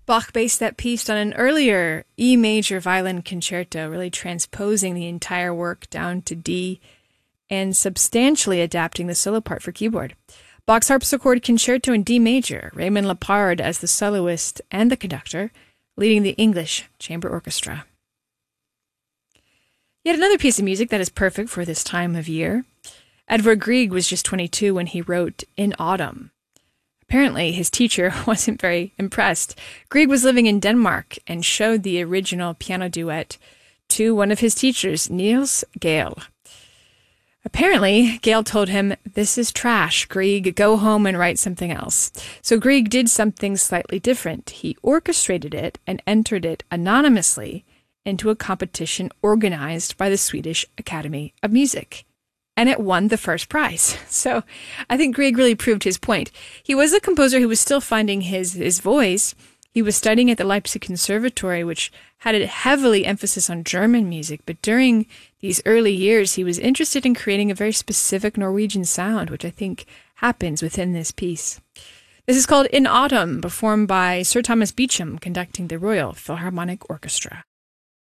Bach based that piece on an earlier E major violin concerto, really transposing the entire work down to D and substantially adapting the solo part for keyboard. Bach's harpsichord concerto in D major, Raymond Lepard as the soloist and the conductor, leading the English Chamber Orchestra. Yet another piece of music that is perfect for this time of year. Edvard Grieg was just 22 when he wrote In Autumn. Apparently, his teacher wasn't very impressed. Grieg was living in Denmark and showed the original piano duet to one of his teachers, Niels Gale. Apparently, Gale told him, "This is trash, Grieg. Go home and write something else." So Grieg did something slightly different. He orchestrated it and entered it anonymously into a competition organized by the Swedish Academy of Music. And it won the first prize. So I think Grieg really proved his point. He was a composer who was still finding his voice. He was studying at the Leipzig Conservatory, which had a heavily emphasis on German music. But during these early years, he was interested in creating a very specific Norwegian sound, which I think happens within this piece. This is called In Autumn, performed by Sir Thomas Beecham, conducting the Royal Philharmonic Orchestra.